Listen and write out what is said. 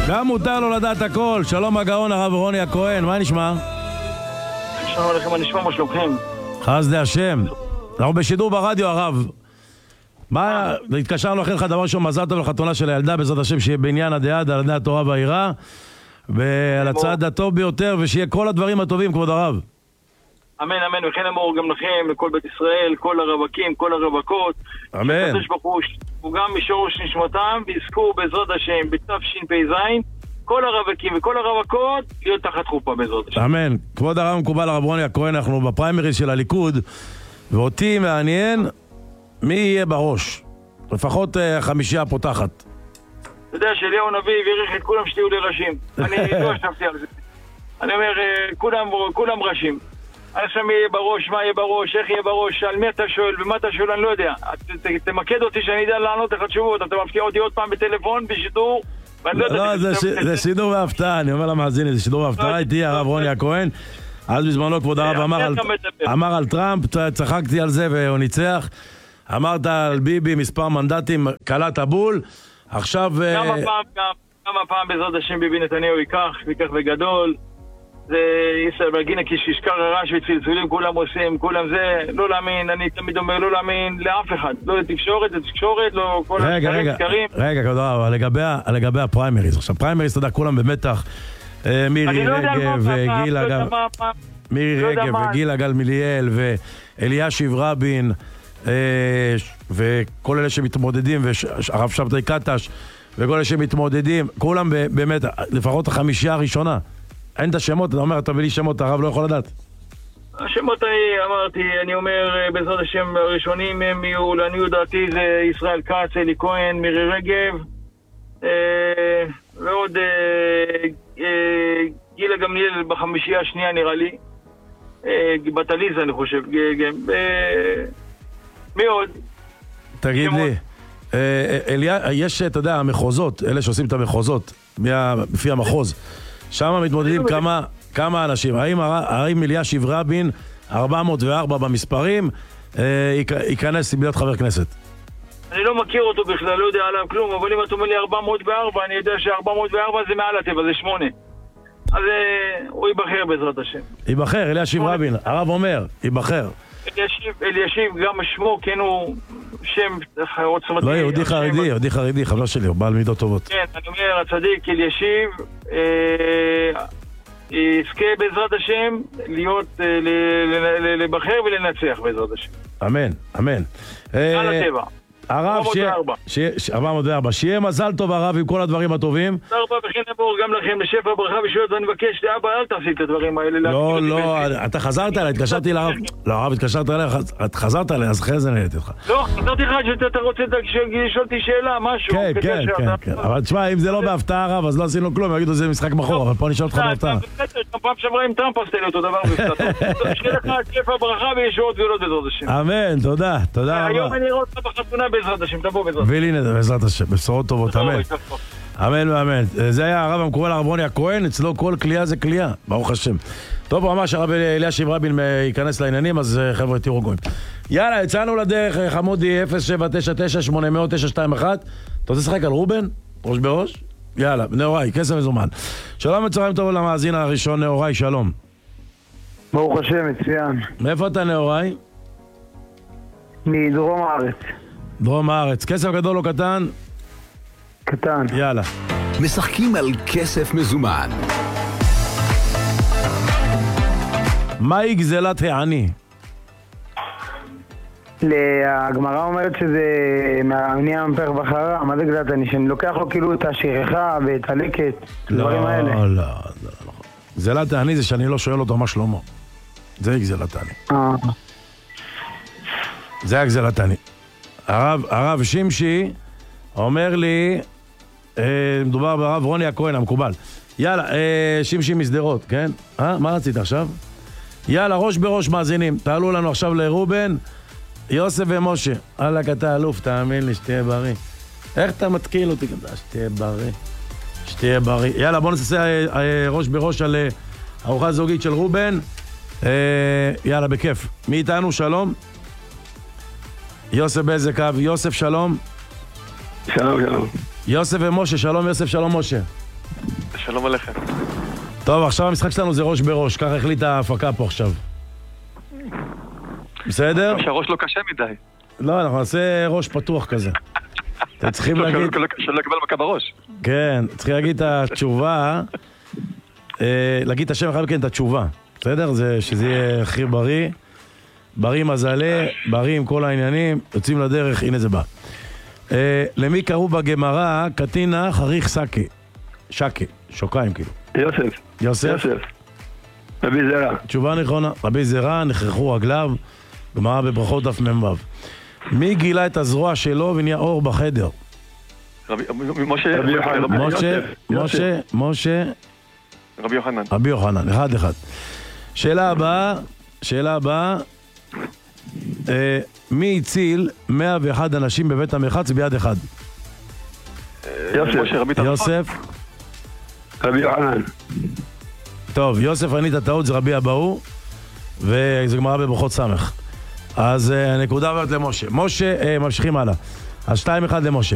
גם מותר לו לדעת הכל. שלום הגאון הרב רוני הכהן, מה נשמע? שלום עליכם, מה נשמע, מה שלומכם? חסדי השם. אנחנו בשידור ברדיו הרב. מה, התקשרנו לכם לך דבר ראשון, מזל טוב לחתונה של הילדה, בעזרת השם שיהיה בעניין הדעת, על עדי התורה והיראה, ועל הצעד הטוב ביותר, ושיהיה כל הדברים הטובים, כבוד הרב. אמן, אמן, וכן אמור גם לכם, לכל בית ישראל, כל הרווקים, כל הרווקות. אמן. שקדוש ברוך הוא גם משורש נשמתם, ויזכו בעזרת השם, בתשפ"ז, כל הרווקים וכל הרווקות, להיות תחת חופה בעזרת השם. אמן. כבוד הרב מקובל הרב רוני הכהן, אנחנו בפריימריז של הליכוד, ואותי מעניין מי יהיה בראש. לפחות חמישייה הפותחת. אתה יודע שאליהו נביא והעריך את כולם שתהיו לראשים. אני לא חשבתי על זה. אני אומר, כולם ראשים. עכשיו מי יהיה בראש, מה יהיה בראש, איך יהיה בראש, על מי אתה שואל ומה אתה שואל, אני לא יודע. תמקד אותי שאני יודע לענות לך תשובות. אתה מפתיע אותי עוד פעם בטלפון, בשידור, ואני לא יודע. לא, זה שידור בהפתעה, אני אומר למאזינים, זה שידור בהפתעה, איתי הרב רוני הכהן. אז בזמנו כבוד הרב אמר על טראמפ, צחקתי על זה והוא ניצח. אמרת על ביבי מספר מנדטים, קלט הבול. עכשיו... כמה פעם בעזרת השם ביבי נתניהו ייקח בגדול. זה ישראל בגינה כשישקר הרעש וצלצולים כולם עושים, כולם זה, לא להאמין, אני תמיד אומר לא להאמין לאף אחד, לא לתקשורת, לא כל השקרים שקרים. רגע, כבוד הרב, לגבי הפריימריז, עכשיו פריימריז, אתה יודע, כולם במתח, מירי רגב וגילה גלמיליאל ואלישיב רבין וכל אלה שמתמודדים, והרב שבתאי קטש וכל אלה שמתמודדים, כולם באמת, לפחות החמישייה הראשונה. אין את השמות, אתה אומר, אתה בלי שמות, הרב לא יכול לדעת. השמות אמרתי, אני אומר, בעזרת השם הראשונים הם יהיו, לעניות דעתי זה ישראל כץ, אלי כהן, מירי רגב, ועוד גילה גמליאל בחמישייה השנייה נראה לי, בת עליזה אני חושב, מי עוד? תגיד לי, יש, אתה יודע, המחוזות, אלה שעושים את המחוזות, לפי המחוז, שם מתמודדים כמה אנשים. האם אלישיב רבין 404 במספרים ייכנס להיות חבר כנסת? אני לא מכיר אותו בכלל, לא יודע עליו כלום, אבל אם אתה אומר לי 404, אני יודע ש404 זה מעל הטבע, זה 8. אז הוא ייבחר בעזרת השם. ייבחר, אלישיב רבין, הרב אומר, ייבחר. אלישיב גם שמו, כן הוא שם עוצמתי. לא, יהודי חרדי, חבר שלי, הוא בעל מידות טובות. כן, אני אומר, הצדיק אלישיב יזכה בעזרת השם להיות, לבחר ולנצח בעזרת השם. אמן, אמן. על הטבע. הרב, 404, שיהיה מזל טוב הרב עם כל הדברים הטובים. תודה רבה וכן נבור גם לכם לשפע ברכה ושויות, ואני מבקש לאבא אל תעשי את הדברים האלה. לא, אתה חזרת אליי, התקשרתי לרב, לא הרב, התקשרת אליי, את חזרת אליי, אז אחרי זה נהייתי אותך. לא, חזרתי לך שאתה רוצה לשאול אותי שאלה, משהו. כן, אבל תשמע, אם זה לא בהפתעה רב, אז לא עשינו כלום, יגידו זה משחק מחור, אבל פה נשאל אותך בהפתעה. פעם שעברה עם טראמפ עשתה לי אותו דבר שיהיה לך שפע ברכה וישועות ויולות בעזרת השם. אמן, תודה רבה. היום אני רואה אותך בחתונה בעזרת השם, תבוא בעזרת השם. והנה, בעזרת השם, בשורות טובות, אמן. אמן ואמן. זה היה הרב המקובל הרב רוני הכהן, אצלו כל כלייה זה כלייה, ברוך השם. טוב, ממש הרב אלישיב רבין ייכנס לעניינים, אז חבר'ה תראו גויים. יאללה, יצאנו לדרך, חמודי 0799800921. אתה רוצה לשחק על רובן? ראש בראש? יאללה, נאורי, כסף מזומן. שלום וצהריים טוב למאזין הראשון, נאורי, שלום. ברוך השם, מצוין. מאיפה אתה נאורי? מדרום הארץ. דרום הארץ. כסף גדול או קטן? קטן. יאללה. משחקים על כסף מזומן. מהי גזלת העני? הגמרא אומרת שזה מהעני המפך בחרה. מה זה גזלת העני? שאני לוקח לו כאילו את השכחה ואת הלקט, דברים האלה. לא. גזלת העני זה שאני לא שואל אותו מה שלמה. זה גזלת העני. זה הגזלת העני. הרב שמשי אומר לי, מדובר ברב רוני הכהן המקובל. יאללה, שמשי מסדרות, כן? מה רצית עכשיו? יאללה, ראש בראש מאזינים. תעלו לנו עכשיו לרובן, יוסף ומשה. אללה, אתה אלוף, תאמין לי, שתהיה בריא. איך אתה מתקיל אותי? שתהיה בריא. יאללה, בוא נעשה ראש בראש על ארוחה זוגית של רובן. יאללה, בכיף. מי איתנו? שלום. יוסף באיזה קו? יוסף, שלום. שלום. יוסף ומשה, שלום יוסף, שלום משה. שלום עליכם. טוב, עכשיו המשחק שלנו זה ראש בראש, ככה החליטה ההפקה פה עכשיו. בסדר? שהראש לא קשה מדי. לא, אנחנו נעשה ראש פתוח כזה. אתם צריכים להגיד... שלא יקבל מכה בראש. כן, צריכים להגיד את התשובה, להגיד את השם אחר כן את התשובה. בסדר? שזה יהיה הכי בריא. בריא מזלה, בריא עם כל העניינים, יוצאים לדרך, הנה זה בא. למי קראו בגמרא קטינה חריך סקי? שקי, שוקיים כאילו. יוסף. יוסף? רבי זרע. תשובה נכונה, רבי זרע, נחרחו רגליו, גמרא בברכות דף מ"ו. מי גילה את הזרוע שלו ונהיה אור בחדר? משה. רבי יוחנן. רבי יוחנן, אחד. שאלה הבאה, מי הציל 101 אנשים בבית המרחץ ביד אחד? יוסף. רבי יוחנן. טוב, יוסף ענית טעות, זה רבי אבאו, וזה גמרא בברכות סמך. אז הנקודה עוברת למשה. משה, ממשיכים הלאה. אז 2-1 למשה.